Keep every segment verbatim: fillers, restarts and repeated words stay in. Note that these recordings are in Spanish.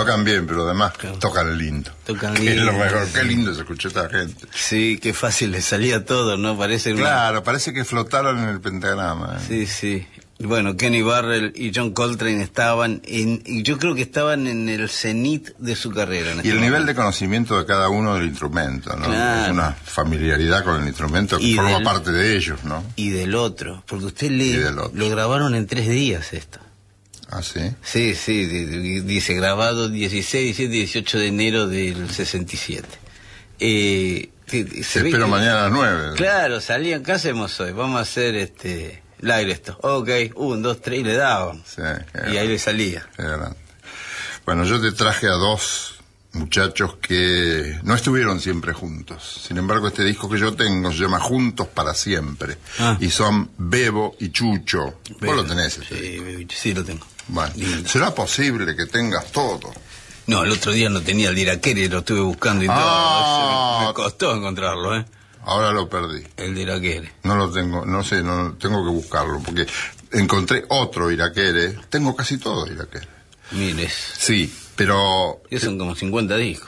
tocan bien, pero además claro. tocan lindo. Tocan lindo. Es lo mejor, qué lindo se escuchó esta gente. Sí, qué fácil les salía todo, ¿no? Parece Claro, una... parece que flotaron en el pentagrama. ¿eh? Sí, sí. Bueno, Kenny Barrell y John Coltrane estaban en, y yo creo que estaban en el cenit de su carrera. En y este el momento. nivel de conocimiento de cada uno del instrumento, ¿no? Claro. Es una familiaridad con el instrumento que y forma del, parte de ellos, ¿no? Y del otro, porque usted le lo grabaron en tres días esto. ¿Ah, sí? Sí, sí, dice grabado dieciséis, diecisiete, dieciocho de enero del sesenta y siete. Eh, se Te espero que, mañana a las nueve. Claro, salían, ¿qué hacemos hoy? Vamos a hacer este... Live esto, ok, un, dos, tres, y le daban. Sí, y ahí le salía. Bueno, yo te traje a dos muchachos que no estuvieron siempre juntos. Sin embargo, este disco que yo tengo se llama Juntos para Siempre. Ah. Y son Bebo y Chucho. Bebo. ¿Vos lo tenés? Este sí, disco? Sí, lo tengo. Bueno, Lindo. ¿Será posible que tengas todo? No, el otro día no tenía el Diraquere, lo estuve buscando y ah. todo. Me, me costó encontrarlo, ¿eh? Ahora lo perdí. El de Iraquere. No lo tengo, no sé, no tengo que buscarlo, porque encontré otro Iraquere. Tengo casi todo Iraquere. Mires. Sí, pero... Y son como cincuenta discos.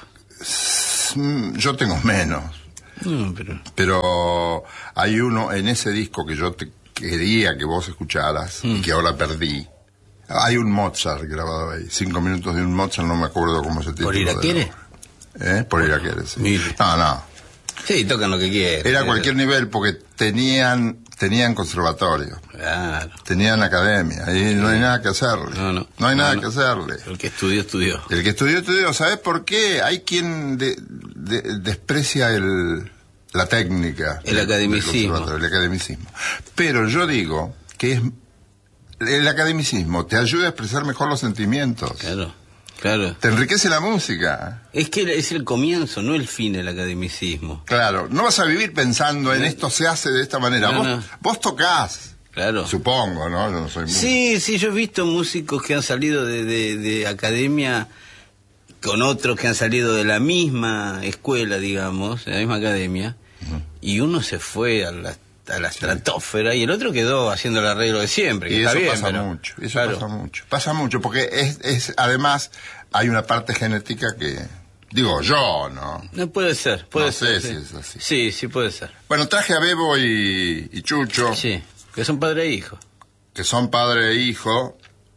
Yo tengo menos. No, pero... Pero hay uno en ese disco que yo te quería que vos escucharas, mm. y que ahora perdí. Hay un Mozart grabado ahí. Cinco minutos de un Mozart, no me acuerdo cómo se titula. ¿Por Iraquere? ¿Eh? Por Iraquere, sí. Mire. No, no. Sí, tocan lo que quieran. Era a cualquier nivel porque tenían tenían conservatorio. Claro. Tenían academia. Y no hay nada que hacerle. No, no. No hay no, nada no. que hacerle. El que estudió, estudió. El que estudió, estudió. ¿Sabes por qué? Hay quien de, de, desprecia el, la técnica. El del, academicismo. Del el academicismo. Pero yo digo que es el academicismo te ayuda a expresar mejor los sentimientos. Claro. Claro. Te enriquece la música. Es que es el comienzo, no el fin del academicismo. Claro, no vas a vivir pensando en esto se hace de esta manera. No, vos, no. vos tocás. Claro. Supongo, ¿no? Yo no soy músico. Sí, sí, yo he visto músicos que han salido de, de, de academia con otros que han salido de la misma escuela, digamos, de la misma academia, uh-huh. y uno se fue a la, a la estratosfera sí. y el otro quedó haciendo el arreglo de siempre. Que y está eso bien, pasa pero... mucho, eso claro. pasa mucho. Pasa mucho, porque es, es además hay una parte genética que... Digo yo, ¿no? No puede ser, puede no ser. sé sí. si es así. Sí, sí puede ser. Bueno, traje a Bebo y, y Chucho. Sí, que son padre e hijo. Que son padre e hijo.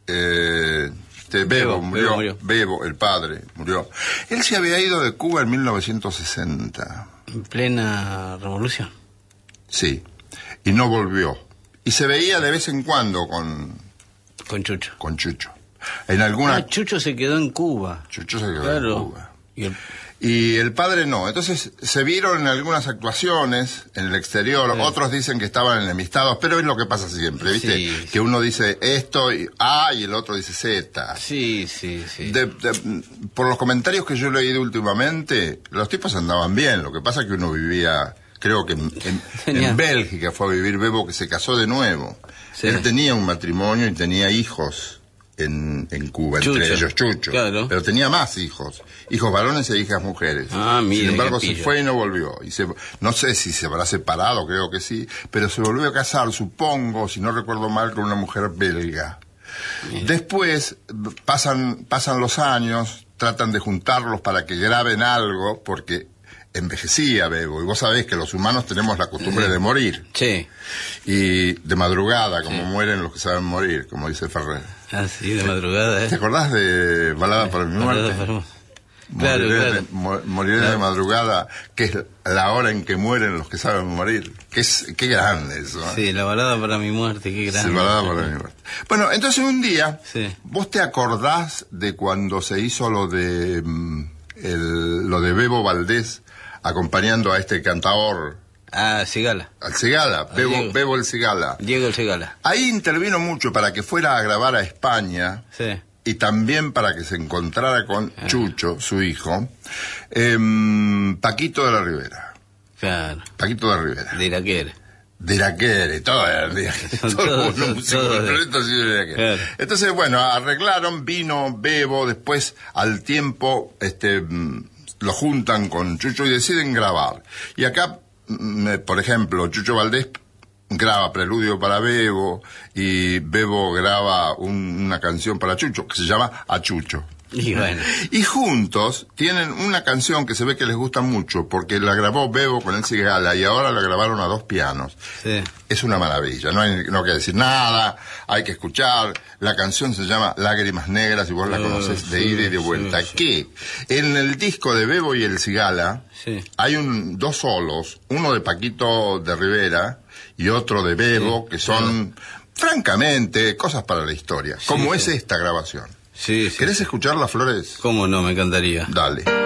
Eh, este, Bebo, Bebo, murió, Bebo murió. Bebo, el padre, murió. Él se había ido de Cuba en mil novecientos sesenta. En plena revolución. Sí, y no volvió. Y se veía de vez en cuando con... Con Chucho. Con Chucho. En alguna... Ah, Chucho se quedó en Cuba. Chucho se quedó claro. en Cuba. Y el... y el padre no. Entonces se vieron en algunas actuaciones en el exterior. Sí. Otros dicen que estaban enemistados, pero es lo que pasa siempre, ¿viste? Sí, que uno dice esto y A y el otro dice Z. Sí, sí, sí. De, de, por los comentarios que yo he leído últimamente, los tipos andaban bien. Lo que pasa es que uno vivía... Creo que en, en, en Bélgica fue a vivir Bebo, que se casó de nuevo. Sí. Él tenía un matrimonio y tenía hijos en, en Cuba, Chucho. Entre ellos Chucho. Claro. Pero tenía más hijos, hijos varones e hijas mujeres. Ah, mire, sin embargo, se fue y no volvió. Y se, no sé si se habrá separado, creo que sí, pero se volvió a casar, supongo, si no recuerdo mal, con una mujer belga. Mire. Después pasan, pasan los años, tratan de juntarlos para que graben algo, porque... envejecía Bebo, y vos sabés que los humanos tenemos la costumbre sí. de morir. Sí. Y de madrugada, como sí. mueren los que saben morir, como dice Ferrer. Ah, sí, de madrugada, ¿eh? ¿Te acordás de Balada sí. para mi muerte? Para... Claro, moriré claro. De, mo, moriré claro. de madrugada, que es la hora en que mueren los que saben morir. Qué, es, qué grande eso, ¿eh? Sí, la balada para mi muerte, qué grande. Sí, balada para mi muerte. Bueno, entonces un día, sí. ¿vos te acordás de cuando se hizo lo de, el, lo de Bebo Valdés, acompañando a este cantador? Ah, Cigala. Al Cigala, Bebo, Diego. Bebo el Cigala. Diego el Cigala. Ahí intervino mucho para que fuera a grabar a España. Sí. Y también para que se encontrara con ah. Chucho, su hijo, eh, Paquito de la Rivera. Claro. Paquito de la Rivera. De Iraquere. De Iraquere, todo el día. Todo el mundo. Entonces, bueno, arreglaron, vino Bebo, después al tiempo, este... lo juntan con Chucho y deciden grabar. Y acá, por ejemplo, Chucho Valdés graba Preludio para Bebo, y Bebo graba un, una canción para Chucho, que se llama A Chucho. Y bueno. Y juntos tienen una canción que se ve que les gusta mucho, porque la grabó Bebo con el Cigala y ahora la grabaron a dos pianos. Sí. Es una maravilla, no hay, no hay que decir nada, hay que escuchar. La canción se llama Lágrimas Negras, y vos la conocés de sí, ida y de vuelta. sí, sí. Que en el disco de Bebo y el Cigala Sí. hay un, dos solos, uno de Paquito de Rivera y otro de Bebo, Sí, que son, sí. francamente, cosas para la historia, Sí, como sí. es esta grabación. Sí, sí. ¿Querés escucharla, Flores? ¿Cómo no? Me encantaría. Dale.